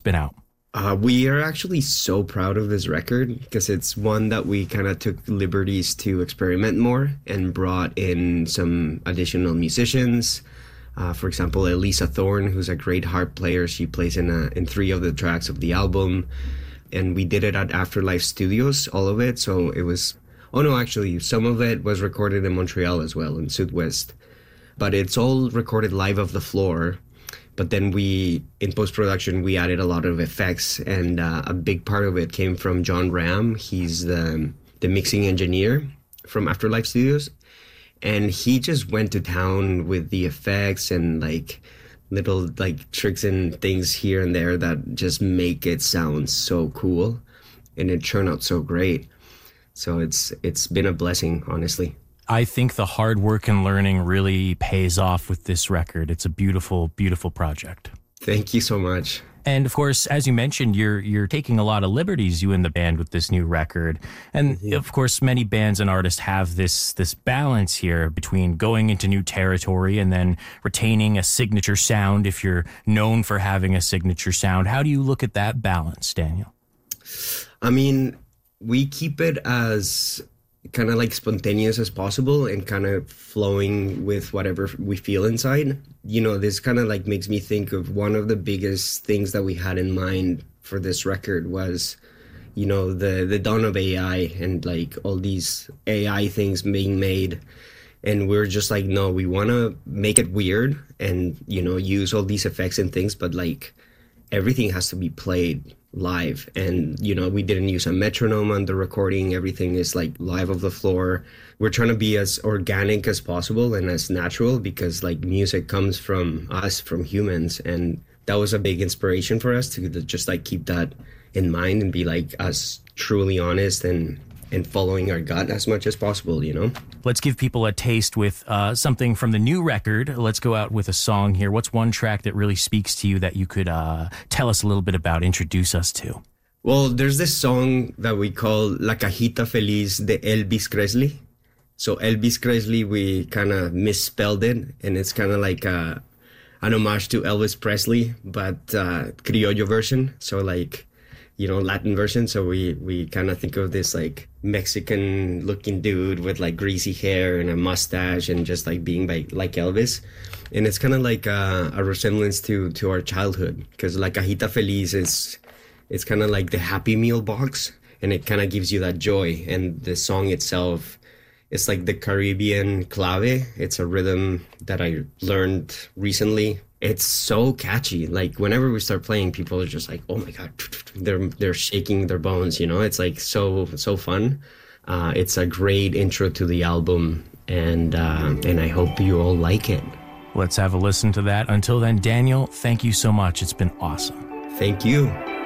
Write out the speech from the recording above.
been out? We are actually so proud of this record because it's one that we kind of took liberties to experiment more and brought in some additional musicians. For example, Elisa Thorne, who's a great harp player. She plays in 3 of the tracks of the album. And we did it at Afterlife Studios, all of it. So it was... Oh, no, actually, some of it was recorded in Montreal as well, in Southwest. But it's all recorded live off the floor. But then in post-production, we added a lot of effects, and a big part of it came from John Ram. He's the mixing engineer from Afterlife Studios. And he just went to town with the effects and like little like tricks and things here and there that just make it sound so cool. And it turned out so great. So it's been a blessing, honestly. I think the hard work and learning really pays off with this record. It's a beautiful, beautiful project. Thank you so much. And of course, as you mentioned, you're taking a lot of liberties, you and the band, with this new record. And of course, many bands and artists have this balance here between going into new territory and then retaining a signature sound if you're known for having a signature sound. How do you look at that balance, Daniel? I mean, we keep it as kind of like spontaneous as possible and kind of flowing with whatever we feel inside. You know, this kind of like makes me think of one of the biggest things that we had in mind for this record was, you know, the dawn of AI and like all these AI things being made. And we're just like, no, we want to make it weird and, you know, use all these effects and things, but like everything has to be played live. And, you know, we didn't use a metronome on the recording. Everything is like live off the floor. We're trying to be as organic as possible and as natural because like music comes from us, from humans. And that was a big inspiration for us to just like keep that in mind and be like as truly honest and following our gut as much as possible, you know? Let's give people a taste with something from the new record. Let's go out with a song here. What's one track that really speaks to you that you could tell us a little bit about, introduce us to? Well, there's this song that we call La Cajita Feliz de Elvis Presley. So Elvis Presley, we kind of misspelled it, and it's kind of like an homage to Elvis Presley, but criollo version. So like, you know, Latin version. So we kind of think of this like Mexican looking dude with like greasy hair and a mustache and just like being like Elvis. And it's kind of like a resemblance to our childhood because La Cajita Feliz it's kind of like the Happy Meal box, and it kind of gives you that joy. And the song itself, it's like the Caribbean clave. It's a rhythm that I learned recently. It's so catchy. Like whenever we start playing, people are just like, "Oh my god!" They're shaking their bones. You know, it's like so fun. It's a great intro to the album, and I hope you all like it. Let's have a listen to that. Until then, Daniel, thank you so much. It's been awesome. Thank you.